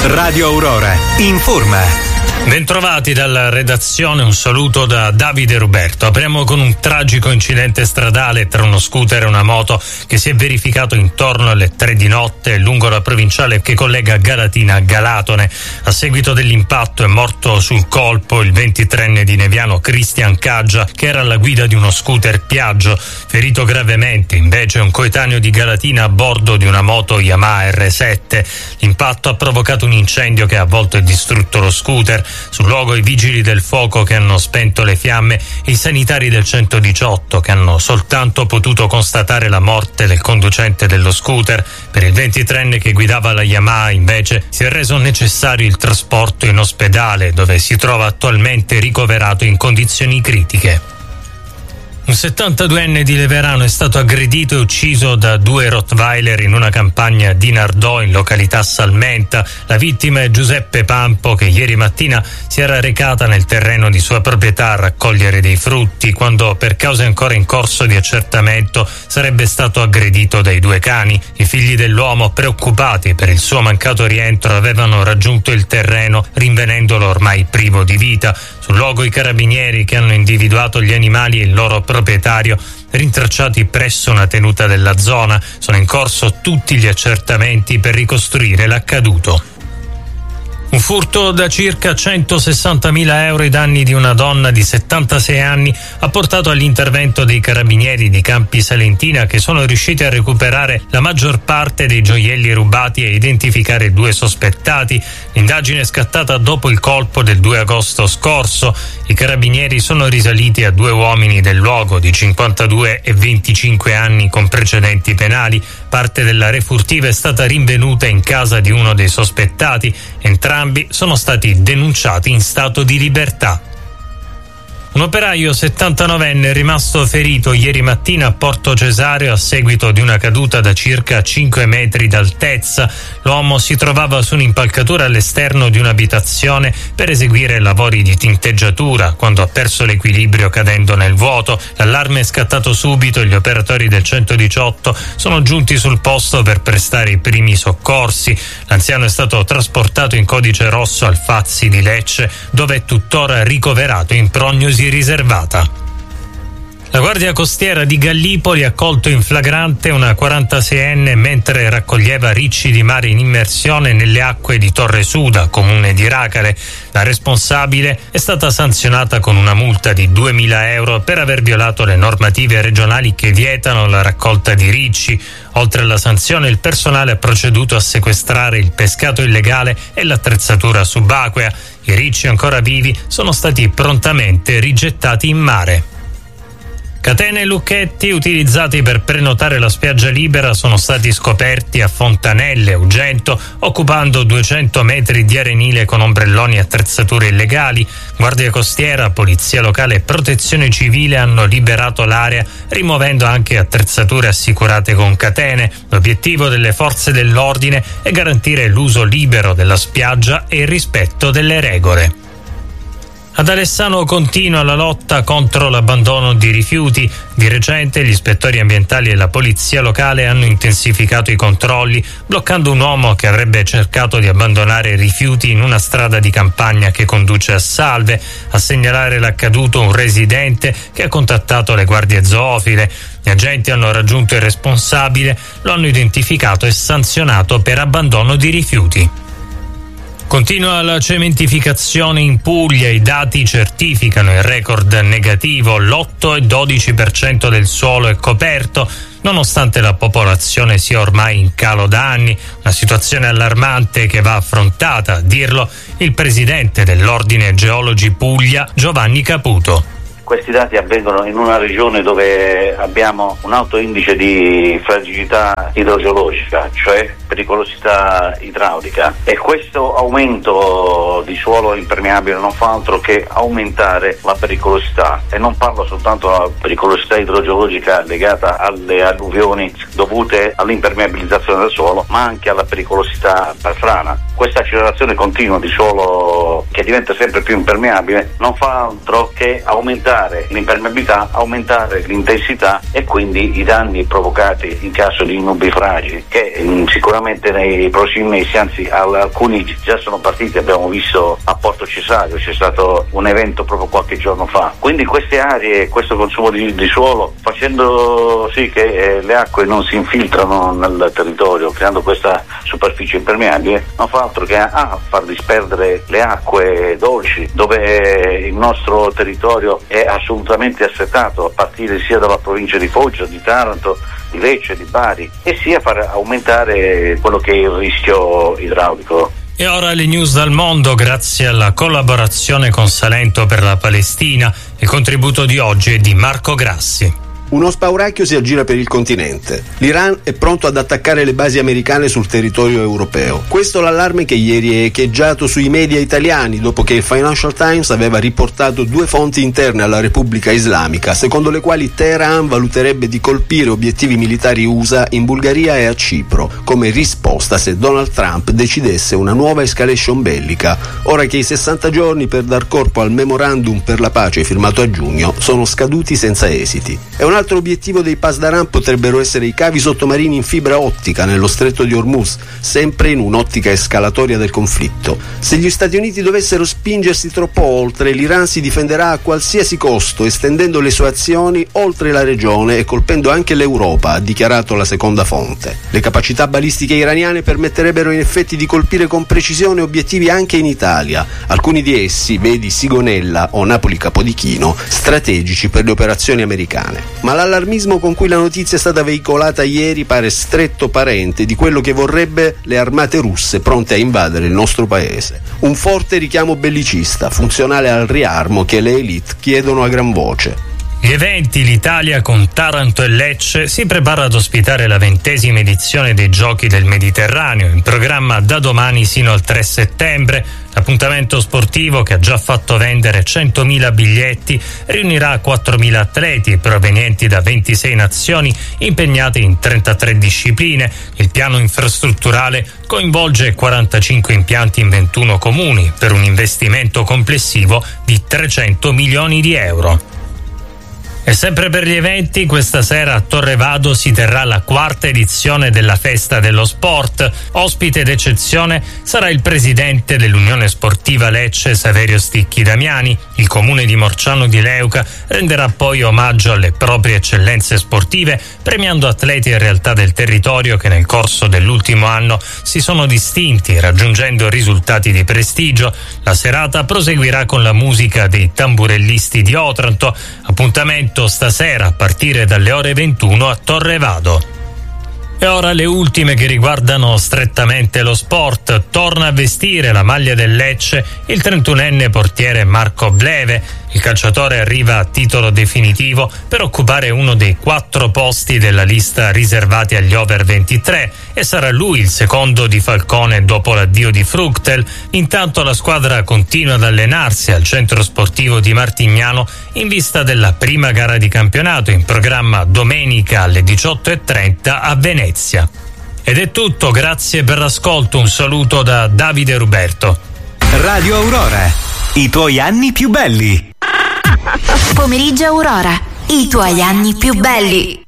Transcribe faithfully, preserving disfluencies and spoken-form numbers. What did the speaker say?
Radio Aurora informa. Bentrovati dalla redazione, un saluto da Davide Ruberto. Apriamo con un tragico incidente stradale tra uno scooter e una moto che si è verificato intorno alle tre di notte lungo la provinciale che collega Galatina a Galatone. A seguito dell'impatto è morto sul colpo il ventitreenne di Neviano Cristian Caggia, che era alla guida di uno scooter Piaggio. Ferito gravemente invece un coetaneo di Galatina a bordo di una moto Yamaha R sette. L'impatto ha provocato un incendio che ha avvolto e distrutto lo scooter. Sul luogo i vigili del fuoco che hanno spento le fiamme e i sanitari del centodiciotto che hanno soltanto potuto constatare la morte del conducente dello scooter. Per il ventitreenne che guidava la Yamaha invece si è reso necessario il trasporto in ospedale, dove si trova attualmente ricoverato in condizioni critiche. Un settantaduenne di Leverano è stato aggredito e ucciso da due Rottweiler in una campagna di Nardò in località Salmenta. La vittima è Giuseppe Pampo, che ieri mattina si era recata nel terreno di sua proprietà a raccogliere dei frutti quando, per cause ancora in corso di accertamento, sarebbe stato aggredito dai due cani. I figli dell'uomo, preoccupati per il suo mancato rientro, avevano raggiunto il terreno rinvenendolo ormai privo di vita. Sul luogo i carabinieri, che hanno individuato gli animali e il loro proprietario, rintracciati presso una tenuta della zona. Sono in corso tutti gli accertamenti per ricostruire l'accaduto. Un furto da circa centosessantamila euro ai danni di una donna di settantasei anni ha portato all'intervento dei carabinieri di Campi Salentina, che sono riusciti a recuperare la maggior parte dei gioielli rubati e identificare due sospettati. L'indagine è scattata dopo il colpo del due agosto scorso. I carabinieri sono risaliti a due uomini del luogo di cinquantadue e venticinque anni con precedenti penali. Parte della refurtiva è stata rinvenuta in casa di uno dei sospettati. Entrambi sono stati denunciati in stato di libertà. Un operaio settantanovenne è rimasto ferito ieri mattina a Porto Cesareo a seguito di una caduta da circa cinque metri d'altezza. L'uomo si trovava su un'impalcatura all'esterno di un'abitazione per eseguire lavori di tinteggiatura quando ha perso l'equilibrio cadendo nel vuoto. L'allarme è scattato subito e gli operatori del centodiciotto sono giunti sul posto per prestare i primi soccorsi. L'anziano è stato trasportato in codice rosso al Fazzi di Lecce, dove è tuttora ricoverato in prognosi riservata. La Guardia Costiera di Gallipoli ha colto in flagrante una quarantaseienne mentre raccoglieva ricci di mare in immersione nelle acque di Torre Suda, comune di Racale. La responsabile è stata sanzionata con una multa di duemila euro per aver violato le normative regionali che vietano la raccolta di ricci. Oltre alla sanzione, il personale ha proceduto a sequestrare il pescato illegale e l'attrezzatura subacquea. I ricci ancora vivi sono stati prontamente rigettati in mare. Catene e lucchetti utilizzati per prenotare la spiaggia libera sono stati scoperti a Fontanelle, Ugento, occupando duecento metri di arenile con ombrelloni e attrezzature illegali. Guardia Costiera, Polizia Locale e Protezione Civile hanno liberato l'area, rimuovendo anche attrezzature assicurate con catene. L'obiettivo delle forze dell'ordine è garantire l'uso libero della spiaggia e il rispetto delle regole. Ad Alessano continua la lotta contro l'abbandono di rifiuti. Di recente gli ispettori ambientali e la polizia locale hanno intensificato i controlli, bloccando un uomo che avrebbe cercato di abbandonare rifiuti in una strada di campagna che conduce a Salve. A segnalare l'accaduto un residente che ha contattato le guardie zoofile. Gli agenti hanno raggiunto il responsabile, lo hanno identificato e sanzionato per abbandono di rifiuti. Continua la cementificazione in Puglia, i dati certificano il record negativo, l'otto e dodici per cento del suolo è coperto, nonostante la popolazione sia ormai in calo da anni, una situazione allarmante che va affrontata, a dirlo il presidente dell'Ordine Geologi Puglia, Giovanni Caputo. Questi dati avvengono in una regione dove abbiamo un alto indice di fragilità idrogeologica, cioè pericolosità idraulica, e questo aumento di suolo impermeabile non fa altro che aumentare la pericolosità, e non parlo soltanto della pericolosità idrogeologica legata alle alluvioni dovute all'impermeabilizzazione del suolo, ma anche alla pericolosità per frana. Questa accelerazione continua di suolo che diventa sempre più impermeabile non fa altro che aumentare aumentare l'impermeabilità, aumentare l'intensità e quindi i danni provocati in caso di nubifragi, che mh, sicuramente nei prossimi mesi, anzi alcuni già sono partiti, abbiamo visto a Porto Cesario, c'è stato un evento proprio qualche giorno fa. Quindi queste aree, questo consumo di, di suolo, facendo sì che eh, le acque non si infiltrano nel territorio, creando questa superficie impermeabile, non fa altro che a far disperdere le acque dolci, dove il nostro territorio è assolutamente assetato, a partire sia dalla provincia di Foggia, di Taranto, di Lecce, di Bari, e sia far aumentare quello che è il rischio idraulico. E ora le news dal mondo, grazie alla collaborazione con Salento per la Palestina. Il contributo di oggi è di Marco Grassi. Uno spauracchio si aggira per il continente. L'Iran è pronto ad attaccare le basi americane sul territorio europeo. Questo l'allarme che ieri è echeggiato sui media italiani dopo che il Financial Times aveva riportato due fonti interne alla Repubblica Islamica, secondo le quali Teheran valuterebbe di colpire obiettivi militari U S A in Bulgaria e a Cipro, come risposta se Donald Trump decidesse una nuova escalation bellica, ora che i sessanta giorni per dar corpo al memorandum per la pace firmato a giugno sono scaduti senza esiti. È un altro obiettivo dei Pasdaran potrebbero essere i cavi sottomarini in fibra ottica nello stretto di Hormuz, sempre in un'ottica escalatoria del conflitto. Se gli Stati Uniti dovessero spingersi troppo oltre, l'Iran si difenderà a qualsiasi costo, estendendo le sue azioni oltre la regione e colpendo anche l'Europa, ha dichiarato la seconda fonte. Le capacità balistiche iraniane permetterebbero in effetti di colpire con precisione obiettivi anche in Italia, alcuni di essi, vedi Sigonella o Napoli Capodichino, strategici per le operazioni americane. Ma l'allarmismo con cui la notizia è stata veicolata ieri pare stretto parente di quello che vorrebbe le armate russe pronte a invadere il nostro paese. Un forte richiamo bellicista, funzionale al riarmo che le elite chiedono a gran voce. Gli eventi, l'Italia con Taranto e Lecce si prepara ad ospitare la ventesima edizione dei Giochi del Mediterraneo, in programma da domani sino al tre settembre. L'appuntamento sportivo, che ha già fatto vendere centomila biglietti, riunirà quattromila atleti provenienti da ventisei nazioni impegnate in trentatré discipline. Il piano infrastrutturale coinvolge quarantacinque impianti in ventuno comuni per un investimento complessivo di trecento milioni di euro. E sempre per gli eventi, questa sera a Torre Vado si terrà la quarta edizione della Festa dello Sport. Ospite d'eccezione sarà il presidente dell'Unione Sportiva Lecce, Saverio Sticchi Damiani. Il comune di Morciano di Leuca renderà poi omaggio alle proprie eccellenze sportive, premiando atleti e realtà del territorio che nel corso dell'ultimo anno si sono distinti, raggiungendo risultati di prestigio. La serata proseguirà con la musica dei tamburellisti di Otranto. Appuntamento stasera a partire dalle ore ventuno a Torre Vado. E ora le ultime che riguardano strettamente lo sport. Torna a vestire la maglia del Lecce il trentunenne portiere Marco Bleve. Il calciatore arriva a titolo definitivo per occupare uno dei quattro posti della lista riservati agli over ventitré e sarà lui il secondo di Falcone dopo l'addio di Fruchtel. Intanto la squadra continua ad allenarsi al centro sportivo di Martignano in vista della prima gara di campionato, in programma domenica alle diciotto e trenta a Venezia. Ed è tutto, grazie per l'ascolto, un saluto da Davide Ruberto. Radio Aurora, i tuoi anni più belli. Pomeriggio Aurora, i tuoi anni più belli.